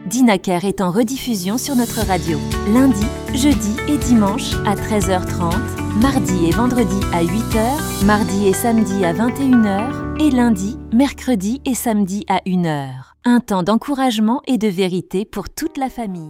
Dinaker est en rediffusion sur notre radio. Lundi, jeudi et dimanche à 13h30, mardi et vendredi à 8h, mardi et samedi à 21h et lundi, mercredi et samedi à 1h. Un temps d'encouragement et de vérité pour toute la famille.